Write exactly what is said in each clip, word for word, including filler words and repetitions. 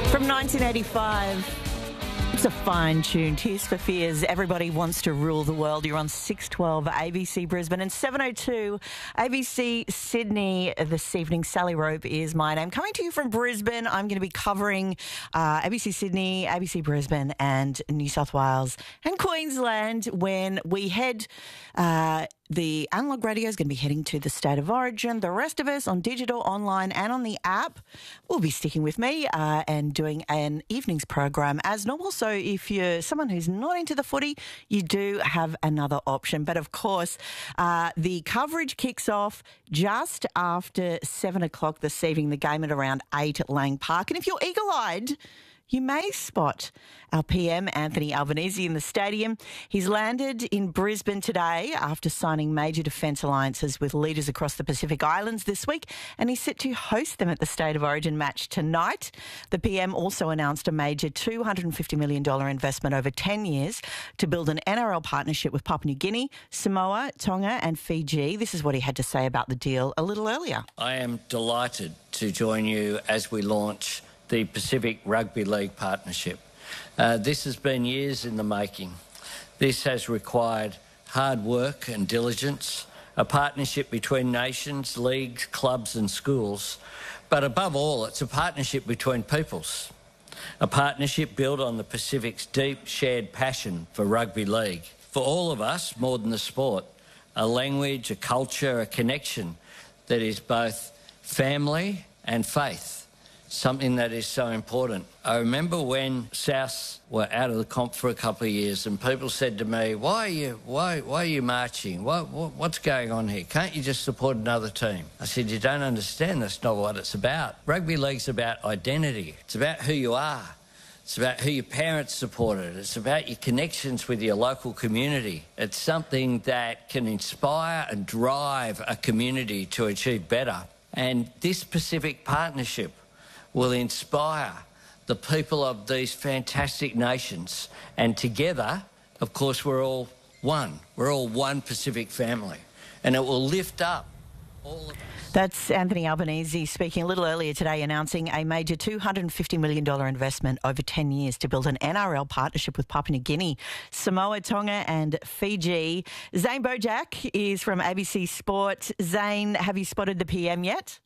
From nineteen eighty-five, it's a fine tune. Tears for Fears, Everybody Wants to Rule the World. You're on six twelve A B C Brisbane and seven oh two A B C Sydney this evening. Sally Rope is my name. Coming to you from Brisbane, I'm going to be covering uh, A B C Sydney, A B C Brisbane and New South Wales and Queensland when we head... Uh, The Analog Radio is going to be heading to the State of Origin. The rest of us on digital, online and on the app will be sticking with me uh, and doing an evenings program as normal. So if you're someone who's not into the footy, you do have another option. But of course, uh, the coverage kicks off just after seven o'clock this evening, the game at around eight at Lang Park. And if you're eagle-eyed, you may spot our P M, Anthony Albanese, in the stadium. He's landed in Brisbane today after signing major defence alliances with leaders across the Pacific Islands this week, and he's set to host them at the State of Origin match tonight. The P M also announced a major two hundred fifty million dollars investment over ten years to build an N R L partnership with Papua New Guinea, Samoa, Tonga and Fiji. This is what he had to say about the deal a little earlier. I am delighted to join you as we launch the Pacific Rugby League Partnership. Uh, this has been years in the making. This has required hard work and diligence, a partnership between nations, leagues, clubs and schools. But above all, it's a partnership between peoples, a partnership built on the Pacific's deep shared passion for rugby league. For all of us, more than the sport, a language, a culture, a connection that is both family and faith. Something that is so important. I remember when South were out of the comp for a couple of years and people said to me, why are you, why, why are you marching? What, what, what's going on here? Can't you just support another team? I said, you don't understand. That's not what it's about. Rugby league's about identity. It's about who you are. It's about who your parents supported. It's about your connections with your local community. It's something that can inspire and drive a community to achieve better. And this Pacific Partnership will inspire the people of these fantastic nations. And together, of course, we're all one. We're all one Pacific family. And it will lift up all of us. That's Anthony Albanese speaking a little earlier today, announcing a major two hundred fifty million dollars investment over ten years to build an N R L partnership with Papua New Guinea, Samoa, Tonga and Fiji. Zane Bojack is from A B C Sport. Zane, have you spotted the P M yet?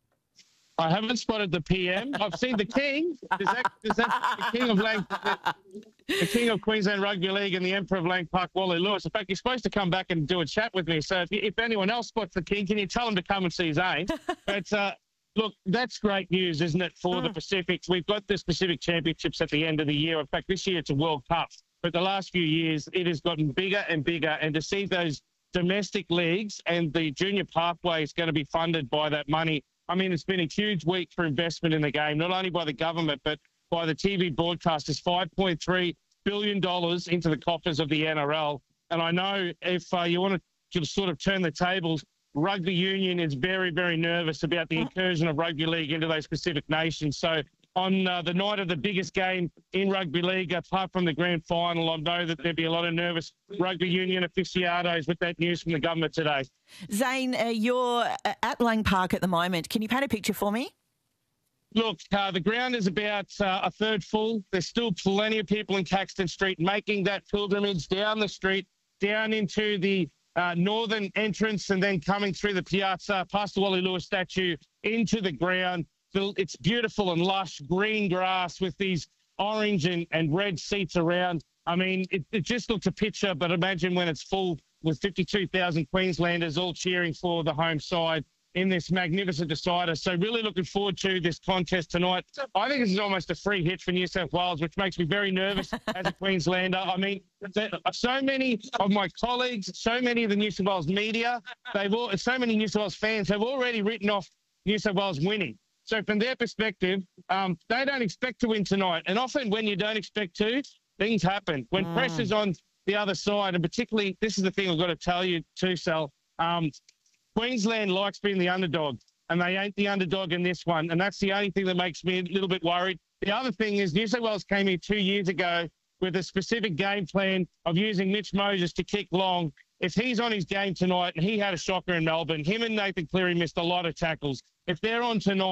I haven't spotted the P M. I've seen the King. Is that, is that the King of Lang, the, the King of Queensland Rugby League and the Emperor of Lang Park, Wally Lewis. In fact, he's supposed to come back and do a chat with me. So if, if anyone else spots the King, can you tell him to come and see Zane? But uh, look, that's great news, isn't it, for mm. the Pacific? We've got this Pacific Championships at the end of the year. In fact, this year it's a World Cup. But the last few years, it has gotten bigger and bigger. And to see those domestic leagues and the junior pathway is going to be funded by that money. I mean, it's been a huge week for investment in the game, not only by the government, but by the T V broadcasters, five point three billion dollars into the coffers of the N R L. And I know if uh, you want to sort of turn the tables, rugby union is very, very nervous about the incursion of rugby league into those Pacific nations. So on uh, the night of the biggest game in rugby league, apart from the grand final, I know that there'd be a lot of nervous rugby union aficionados with that news from the government today. Zane, uh, you're at Lang Park at the moment. Can you paint a picture for me? Look, uh, the ground is about uh, a third full. There's still plenty of people in Caxton Street making that pilgrimage down the street, down into the uh, northern entrance and then coming through the piazza, past the Wally Lewis statue, into the ground. It's beautiful and lush green grass with these orange and, and red seats around. I mean, it, it just looks a picture, but imagine when it's full with fifty-two thousand Queenslanders all cheering for the home side in this magnificent decider. So really looking forward to this contest tonight. I think this is almost a free hit for New South Wales, which makes me very nervous as a Queenslander. I mean, so many of my colleagues, so many of the New South Wales media, they've all, so many New South Wales fans have already written off New South Wales winning. So from their perspective, um, they don't expect to win tonight. And often when you don't expect to, things happen. When mm. pressure's on the other side, and particularly, this is the thing I've got to tell you too, Sal, um, Queensland likes being the underdog, and they ain't the underdog in this one. And that's the only thing that makes me a little bit worried. The other thing is New South Wales came here two years ago with a specific game plan of using Mitch Moses to kick long. If he's on his game tonight, and he had a shocker in Melbourne, him and Nathan Cleary missed a lot of tackles. If they're on tonight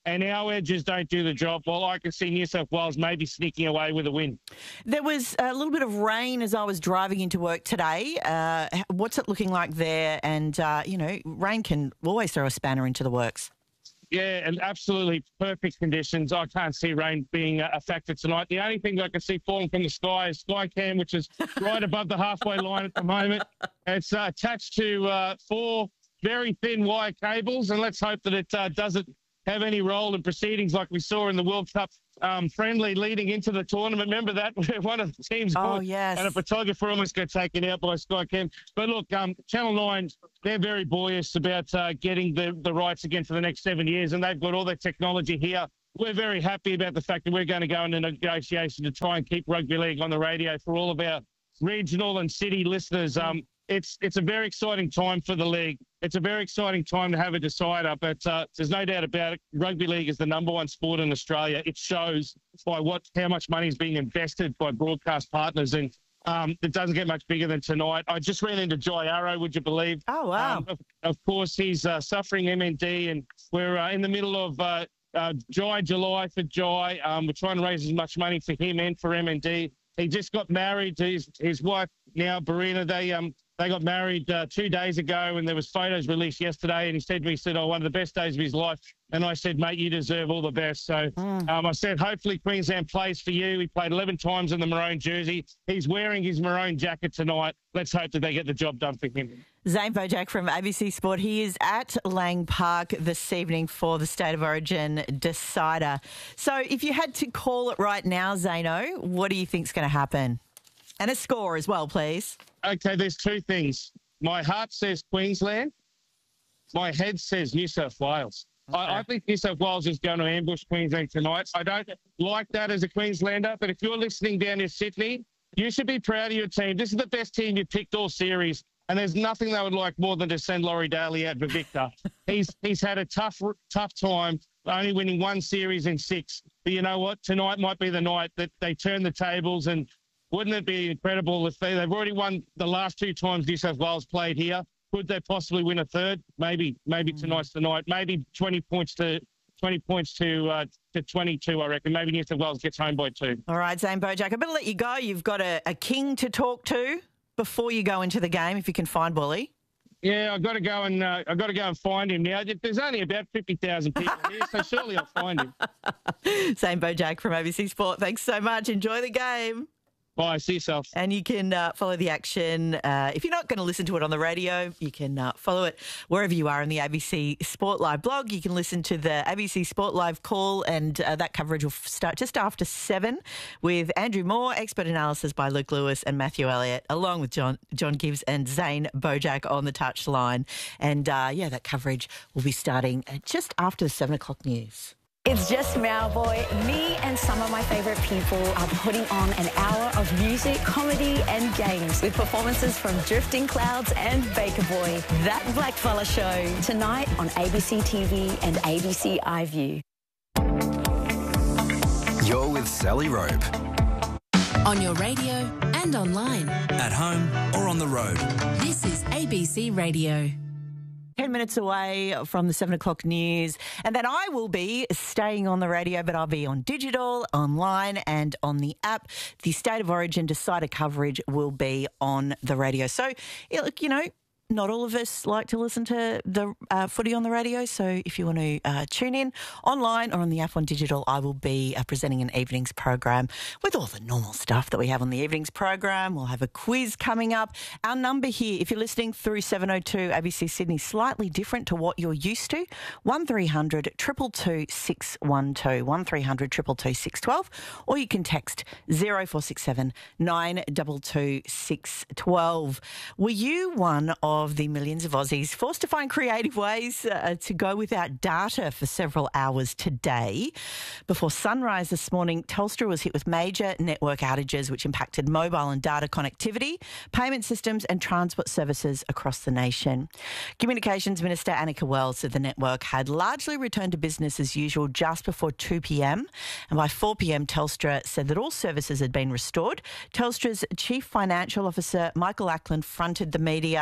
and our edges don't do the job, well, I can see New South Wales maybe sneaking away with a win. There was a little bit of rain as I was driving into work today. Uh, what's it looking like there? And, uh, you know, rain can always throw a spanner into the works. Yeah, and absolutely perfect conditions. I can't see rain being a factor tonight. The only thing I can see falling from the sky is Skycam, which is right above the halfway line at the moment. It's uh, attached to uh, four very thin wire cables, and let's hope that it uh, doesn't have any role in proceedings like we saw in the World Cup um, friendly leading into the tournament. Remember that? One of the teams oh, got, yes. and a photographer almost got taken out by Skycam. But look, um, Channel nine, they're very buoyant about uh, getting the, the rights again for the next seven years, and they've got all their technology here. We're very happy about the fact that we're going to go into negotiation to try and keep rugby league on the radio for all of our regional and city listeners. Um, it's it's a very exciting time for the league. It's a very exciting time to have a decider, but uh, there's no doubt about it. Rugby league is the number one sport in Australia. It shows by what how much money is being invested by broadcast partners, and um, it doesn't get much bigger than tonight. I just ran into Jai Arrow, would you believe? Oh, wow. Um, of, of course, he's uh, suffering M N D, and we're uh, in the middle of uh, uh, Jai July for Jai. Um, we're trying to raise as much money for him and for M N D. He just got married to his, his wife now, Barina. They um they got married uh, two days ago, and there was photos released yesterday. And he said to me, he said, "Oh, one of the best days of his life." And I said, "Mate, you deserve all the best." So mm. um, I said, hopefully Queensland plays for you. He played eleven times in the maroon jersey. He's wearing his maroon jacket tonight. Let's hope that they get the job done for him. Zane Bojack from A B C Sport. He is at Lang Park this evening for the State of Origin decider. So if you had to call it right now, Zano, what do you think's going to happen? And a score as well, please. Okay, there's two things. My heart says Queensland. My head says New South Wales. Okay. I, I think New South Wales is going to ambush Queensland tonight. I don't like that as a Queenslander, but if you're listening down in Sydney, you should be proud of your team. This is the best team you picked all series, and there's nothing they would like more than to send Laurie Daly out for Victor. he's he's had a tough tough time, only winning one series in six. But you know what? Tonight might be the night that they turn the tables, and wouldn't it be incredible if they, they've already won the last two times New South Wales played here? Could they possibly win a third? Maybe, maybe mm. tonight's the night. Maybe twenty points to twenty points to uh, to twenty-two. I reckon. Maybe New South Wales gets home by two. All right, Zane Bojack, I better let you go. You've got a, a king to talk to before you go into the game. If you can find Wally. Yeah, I've got to go and uh, I've got to go and find him now. There's only about fifty thousand people here, so surely I'll find him. Zane Bojack from A B C Sport. Thanks so much. Enjoy the game. Bye. See yourself. And you can uh, follow the action. Uh, if you're not going to listen to it on the radio, you can uh, follow it wherever you are in the A B C Sport Live blog. You can listen to the A B C Sport Live call, and uh, that coverage will start just after seven with Andrew Moore, expert analysis by Luke Lewis and Matthew Elliott, along with John John Gibbs and Zane Bojack on the touchline. And, uh, yeah, that coverage will be starting just after the seven o'clock news. It's just Mauboy. Me and some of my favourite people are putting on an hour of music, comedy and games with performances from Drifting Clouds and Baker Boy. That Blackfella Show tonight on A B C T V and A B C iView. You're with Sally Rope. On your radio and online. At home or on the road. This is A B C Radio. Ten minutes away from the seven o'clock news, and then I will be staying on the radio, but I'll be on digital, online and on the app. The State of Origin decider coverage will be on the radio. So, look, you know, not all of us like to listen to the uh, footy on the radio, so if you want to uh, tune in online or on the app on digital, I will be uh, presenting an evenings program with all the normal stuff that we have on the evenings program. We'll have a quiz coming up. Our number here, if you're listening through seven oh two A B C Sydney, slightly different to what you're used to, one three hundred two two two six one two, one three hundred two two two six one two, or you can text zero four six seven nine two two six one two. Were you one of of the millions of Aussies forced to find creative ways uh, to go without data for several hours today? Before sunrise this morning, Telstra was hit with major network outages which impacted mobile and data connectivity, payment systems and transport services across the nation. Communications Minister Annika Wells said the network had largely returned to business as usual just before two p m, and by four p m Telstra said that all services had been restored. Telstra's Chief Financial Officer Michael Ackland fronted the media not that long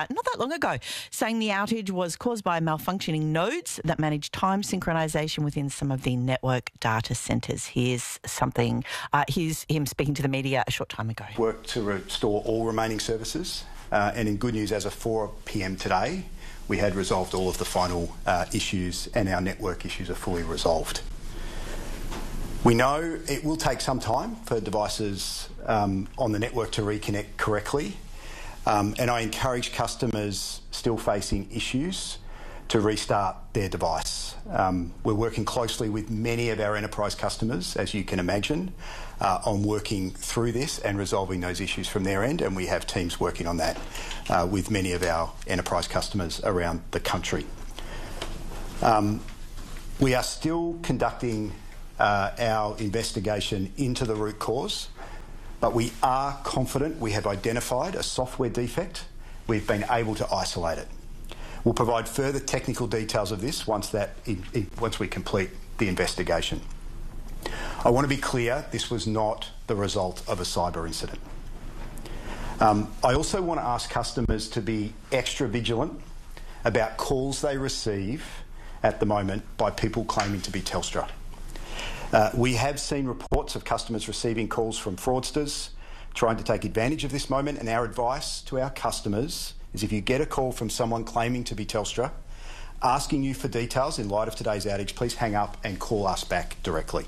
long ago, saying the outage was caused by malfunctioning nodes that manage time synchronisation within some of the network data centres. Here's something, uh, here's him speaking to the media a short time ago. Worked to restore all remaining services, uh, and in good news, as of four p m today, we had resolved all of the final uh, issues, and our network issues are fully resolved. We know it will take some time for devices um, on the network to reconnect correctly, um, and I encourage customers still facing issues to restart their device. Um, we're working closely with many of our enterprise customers, as you can imagine, uh, on working through this and resolving those issues from their end, and we have teams working on that uh, with many of our enterprise customers around the country. Um, we are still conducting uh, our investigation into the root cause, but we are confident we have identified a software defect. We've been able to isolate it. We'll provide further technical details of this once, that, in, in, once we complete the investigation. I want to be clear, this was not the result of a cyber incident. Um, I also want to ask customers to be extra vigilant about calls they receive at the moment by people claiming to be Telstra. Uh, we have seen reports of customers receiving calls from fraudsters trying to take advantage of this moment, and our advice to our customers is if you get a call from someone claiming to be Telstra, asking you for details in light of today's outage, please hang up and call us back directly.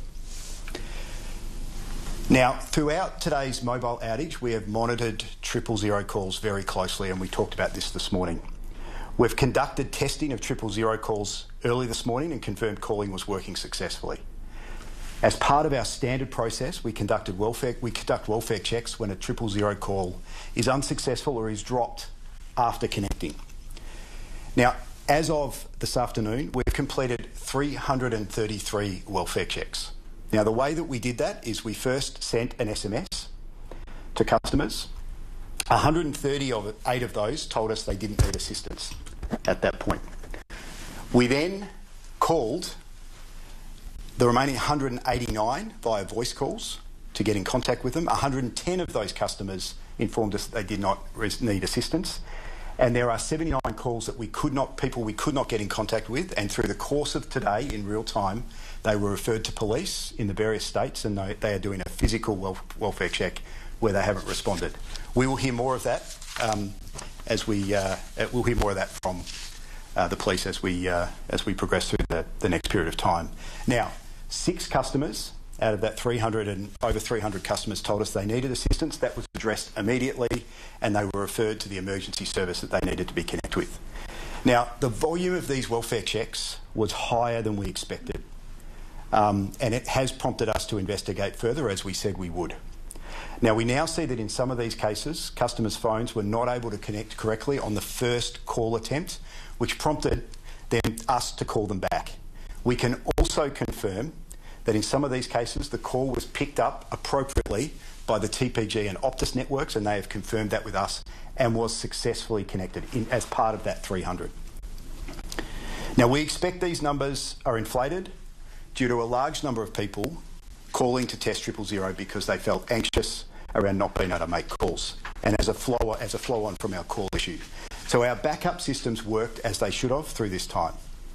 Now, throughout today's mobile outage, we have monitored triple zero calls very closely, and we talked about this this morning. We've conducted testing of triple zero calls early this morning and confirmed calling was working successfully. As part of our standard process, we conducted welfare, we conduct welfare checks when a triple zero call is unsuccessful or is dropped after connecting. Now, as of this afternoon, we've completed three hundred thirty-three welfare checks. Now, the way that we did that is we first sent an S M S to customers. one hundred thirty-eight of those told us they didn't need assistance at that point. We then called the remaining one hundred eighty-nine via voice calls to get in contact with them. one hundred ten of those customers informed us that they did not need assistance. And there are seventy-nine calls that we could not, people we could not get in contact with, and through the course of today, in real time, they were referred to police in the various states, and they, they are doing a physical welf welfare check where they haven't responded. We will hear more of that um, as we uh, we'll hear more of that from uh, the police as we uh, as we progress through the, the next period of time. Now, six customers out of that three hundred and over three hundred customers told us they needed assistance. That was addressed immediately, and they were referred to the emergency service that they needed to be connected with. Now, the volume of these welfare checks was higher than we expected, um, and it has prompted us to investigate further, as we said we would. Now, we now see that in some of these cases, customers' phones were not able to connect correctly on the first call attempt, which prompted them, us to call them back. We can also confirm that in some of these cases, the call was picked up appropriately by the T P G and Optus networks, and they have confirmed that with us and was successfully connected in, as part of that three hundred. Now, we expect these numbers are inflated due to a large number of people calling to test triple zero because they felt anxious around not being able to make calls, and as a flow as a flow on from our call issue. So our backup systems worked as they should have through this time.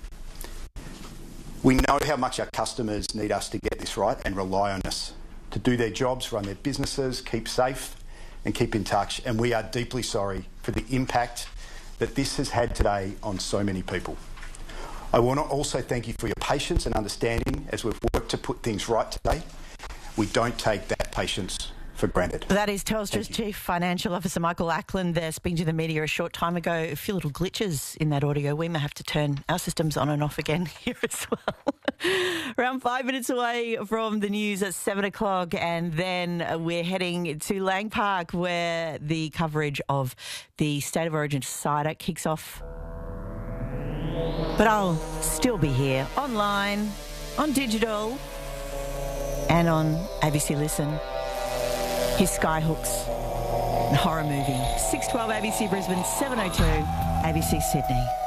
We know how much our customers need us to get this right and rely on us to do their jobs, run their businesses, keep safe and keep in touch, and we are deeply sorry for the impact that this has had today on so many people. I want to also thank you for your patience and understanding as we've worked to put things right today. We don't take that patience for granted. That is Telstra's Chief Financial Officer Michael Ackland there speaking to the media a short time ago. A few little glitches in that audio. We may have to turn our systems on and off again here as well. Around five minutes away from the news at seven o'clock, and then we're heading to Lang Park where the coverage of the State of Origin cider kicks off. But I'll still be here online, on digital, and on A B C Listen. Here's Skyhooks and Horror Movie. six twelve A B C Brisbane, seven oh two A B C Sydney.